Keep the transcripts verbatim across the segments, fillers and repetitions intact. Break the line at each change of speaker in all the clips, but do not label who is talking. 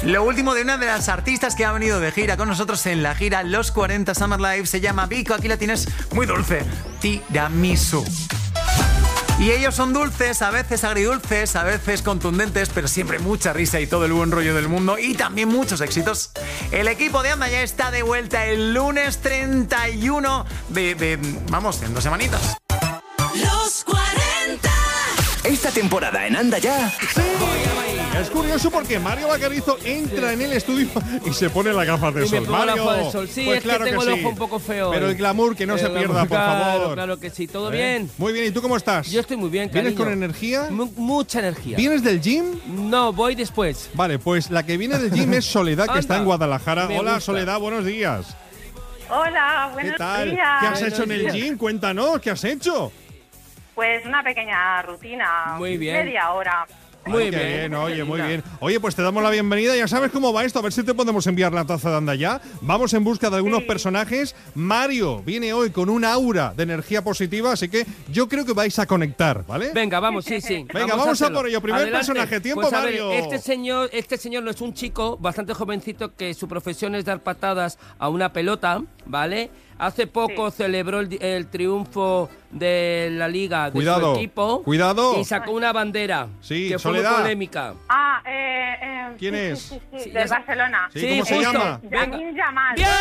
Lo último de una de las artistas que ha venido de gira con nosotros en la gira Los cuarenta Summer Live se llama Vico. Aquí la tienes muy dulce. Tiramisu. Y ellos son dulces, a veces agridulces, a veces contundentes, pero siempre mucha risa y todo el buen rollo del mundo y también muchos éxitos. El equipo de Anda ya está de vuelta el lunes treinta y uno de, de vamos, en dos semanitas.
Los cuarenta.
Esta temporada en Anda Ya.
Sí. Es curioso porque Mario Vaquerizo entra en el estudio y se pone las gafas de
y
sol.
me pongo
Mario,
gafas de sol. Sí,
pues
es
claro
que tengo
que
el
sí.
ojo un poco feo.
Pero
hoy.
el glamour que no se
El
pierda,
glamour,
por favor.
Claro, claro que sí. ¿Todo
¿Eh?
bien?
Muy bien. ¿Y tú cómo estás?
Yo estoy muy bien, cariño.
¿Vienes con energía?
M- mucha energía.
¿Vienes del gym?
No, voy después.
Vale, pues la que viene del gym es Soledad, que está en Guadalajara.
Me
Hola,
gusta.
Soledad, buenos días.
Hola, buenos
¿Qué tal?
días.
¿Qué has
Buenos
hecho en el
días.
gym? Cuéntanos, ¿qué has hecho?
Pues una pequeña rutina.
Muy bien.
Media hora.
Muy
Ay, qué
bien.
oye, muy
Mira.
bien. Oye, pues te damos la bienvenida. Ya sabes cómo va esto. A ver si te podemos enviar la taza de Anda Ya. Vamos en busca de algunos
Sí.
personajes. Mario viene hoy con un aura de energía positiva, así que yo creo que vais a conectar, ¿vale?
Venga, vamos, sí, sí.
Venga, vamos a
hacerlo.
por ello. Primer
Adelante.
personaje. Tiempo,
Pues a ver,
Mario.
este señor, este señor no es un chico bastante jovencito que su profesión es dar patadas a una pelota, ¿vale? Hace poco
Sí.
celebró el, el triunfo de la liga de
Cuidado,
su equipo.
cuidado.
Y sacó una bandera.
Sí,
que fue
Soledad.
muy polémica.
Ah, eh, eh,
¿Quién
sí,
es?
Sí, sí, sí,
Sí,
de
ya sa-
Barcelona.
Sí, ¿cómo se
justo.
llama?
Venga.
Lamine Yamal.
¡Bien!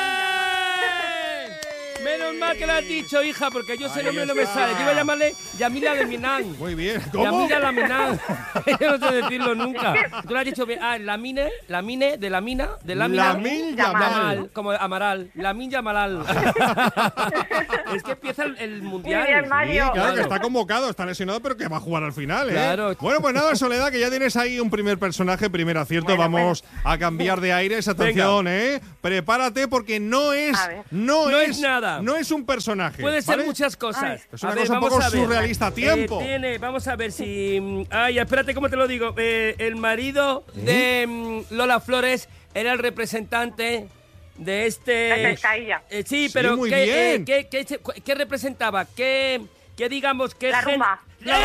Menos mal que lo has dicho, hija, porque yo ese
Ahí
nombre no me
está.
sale. Yo iba a llamarle Yamila de Minan.
Muy bien. ¿Cómo?
Yamila Laminán. Yo no sé decirlo nunca. Tú lo has dicho bien. Ah, Lamine, Lamine, de Lamina, de Lamina.
Lamine Yamal.
Yamal, como Amaral. Lamin Yamalal. Es que empieza el, el mundial.
Muy bien,
Sí,
Mario.
claro, que está convocado, está lesionado, pero que va a jugar al final, ¿eh?
Claro.
Bueno, pues nada, Soledad, que ya tienes ahí un primer personaje, primer acierto.
Bueno,
Vamos a cambiar de aires. Atención, ¿eh? Prepárate porque no es,
A ver.
no,
No
es,
es nada.
no es un personaje.
Puede ser
¿vale?
muchas cosas.
Es una
A ver,
cosa un
vamos
poco
a ver.
surrealista. Tiempo.
Eh, tiene, vamos a ver si. mm, Ay, espérate, ¿cómo te lo digo? Eh, el marido de mm, Lola Flores era el representante de este.
La pescadilla.
Eh, sí,
Sí,
pero
muy
¿qué,
bien.
eh, qué, qué, qué representaba? ¿Qué, qué digamos que
La rumba.
¡Eh!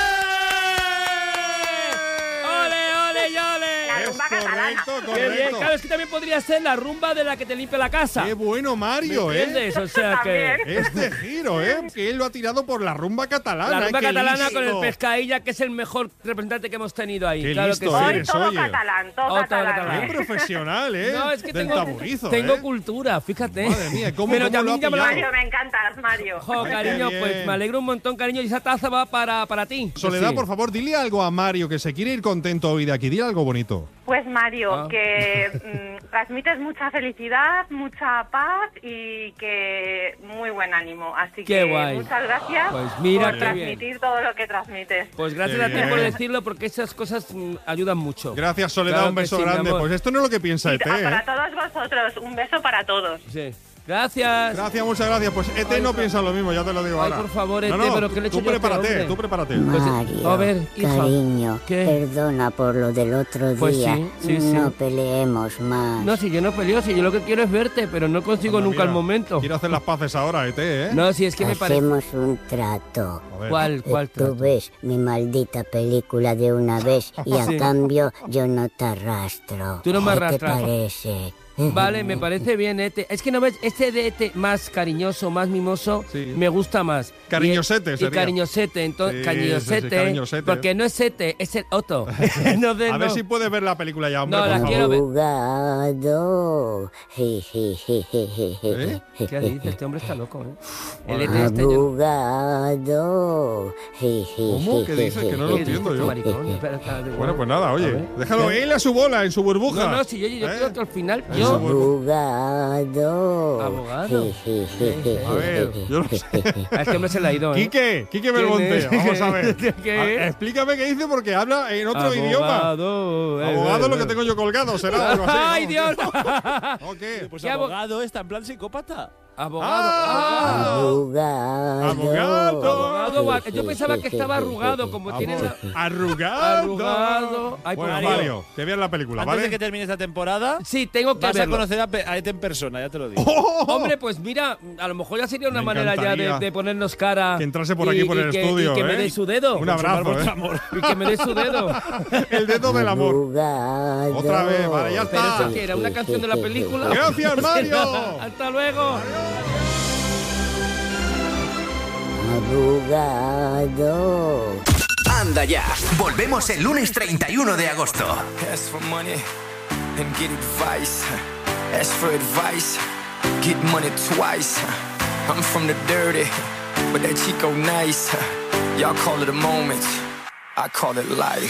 ¡Ole, ole, y ole!
La
Es
rumba catalana.
correcto,
Qué bien,
correcto.
claro, es que también podría ser la rumba de la que te limpia la casa.
Qué bueno, Mario,
¿Me
¿eh?
entiendes? O sea que.
También.
Este giro, ¿eh? Que él lo ha tirado por la rumba catalana.
La rumba
¿eh? Qué
catalana
listo.
con el Pescailla, que es el mejor representante que hemos tenido ahí.
Qué
claro
listo
que sí.
Hoy
eres,
todo
oye.
catalán, todo
Oh, todo
catalán.
catalán.
Qué profesional, ¿eh?
No, es que
Del
tengo,
taburizo,
tengo
¿eh?
cultura, fíjate.
Madre mía, ¿cómo-
Pero
cómo
ya
lo ha
a mí ya me lo-
pillado?
Mario, me encantas, Mario.
Jo,
Ay,
cariño,
qué
pues
bien.
me alegro un montón, cariño. Y esa taza va para, para ti.
Soledad,
Sí.
por favor, dile algo a Mario que se quiere ir contento hoy de aquí. Dile algo bonito.
Pues Mario,
Ah.
que mm, transmites mucha felicidad, mucha paz y que muy buen ánimo. Así
Qué
que
guay.
muchas gracias
Pues mira
por
qué
transmitir
bien.
todo lo que transmites.
Pues gracias
Qué
a ti
bien.
por decirlo, porque esas cosas mm, ayudan mucho.
Gracias, Soledad.
Claro
un
que
beso
sí, mi
grande.
amor.
Pues esto no es lo que piensa
Y
E T,
para
¿eh?
todos vosotros, un beso para todos.
Sí. Gracias.
Gracias, muchas gracias. Pues E T
Ay,
no
por-
piensa lo mismo, ya te lo digo
Ay,
ahora.
por favor, E T,
No, no,
pero ¿qué le he hecho
tú
yo a este
prepárate,
hombre?
tú prepárate.
Pues,
Mario,
a ver, hija.
cariño,
¿Qué?
perdona por lo del otro
Pues
día.
sí, sí, sí.
No peleemos más.
No, si yo no peleo, si yo lo que quiero es verte, pero no consigo
Anda,
nunca el
mira,
momento.
Quiero hacer las paces ahora, E T, ¿eh?
No, si es que me parece.
Hacemos un trato.
A ver.
¿Cuál, cuál
Eh, Tú
trato?
ves mi maldita película de una vez y a
Sí.
cambio yo no te arrastro.
Tú no me
¿Qué
arrastras.
te parece?
Vale, me parece bien, Ete. Es que no ves, este de Ete más cariñoso, más mimoso,
Sí.
me gusta más.
Cariñosete
y, y
sería.
cariñosete, entonces,
Sí,
cariñosete,
sí, sí, cariñosete.
porque no es Ete, es el Otto. Entonces,
A ver
no.
si puedes ver la película ya, hombre,
No,
por
la
favor.
quiero ver.
Abogado. Je, je, je, je, je,
¿Eh?
je.
¿Qué dices? Este hombre está loco, ¿eh? El Ete este... yo-
Abogado. Je, je,
¿Cómo?
je,
¿Qué
je,
dices? Que no
je,
lo
¿Qué dices,
entiendo
tú,
yo.
maricón? Espera, espera, de-
Bueno, pues nada,
A
oye,
ver.
déjalo él a su bola, en su burbuja.
No, no, si yo, yo
¿Eh?
quiero que al final
En
yo...
su burbuja.
Abogado.
Abogado.
Je, je, je, je,
A ver,
je,
yo no sé.
A este hombre se le ha ido, ¿eh?
Quique, Quique
¿Quién
Belmonte,
es?
vamos a ver.
¿Qué
A-
es?
explícame qué dice porque habla en otro idioma.
Abogado. eh,
Abogado
eh,
lo que
eh.
tengo yo colgado, será algo así.
¡Ay,
¿no?
Dios!
¿O qué?
Pues
¿Qué abo-
abogado está en plan psicópata.
Abogado.
Ah.
Ah.
Abogado.
Abogado.
Abogado. Yo pensaba que estaba arrugado, como tiene la...
Arrugado.
Arrugado. Ay,
Bueno,
Mario.
Mario, te veas la película,
Antes
¿vale?
de que termine esta temporada,
Sí, tengo que
vas a
verlo.
conocer a, Pe- a Ete en persona, ya te lo digo.
¡Oh!
Hombre, pues mira, a lo mejor ya sería una
Me
manera ya de,
encantaría
de ponernos cara.
que entrase por aquí, por el
que,
estudio,
Y que me
¿eh?
dé su dedo.
Un abrazo,
vuestro
¿eh?
amor.
Y que me dé su dedo.
El dedo del amor.
Abogado.
Otra vez, vale, ya
Pero
está.
eso que era una canción de la película.
Gracias, Mario.
Hasta luego.
Abogado.
Anda ya. Volvemos el lunes treinta y uno de agosto.
Ask for money and get advice. Ask for advice, get money twice. I'm from the dirty, but that Chico nice. Y'all call it a moment, I call it life.